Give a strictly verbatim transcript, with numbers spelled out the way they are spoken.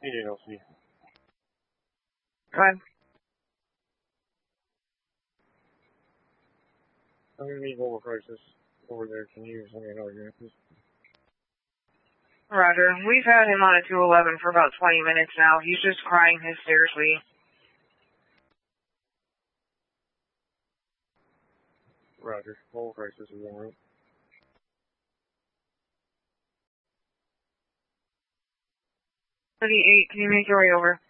Hey, L C. Go ahead. I'm gonna need Global Crisis over there. Can you send me another unit, please? Roger. We've had him on a two eleven for about twenty minutes now. He's just crying hysterically. Roger. Global Crisis is en route. thirty-eight, can you make your way over?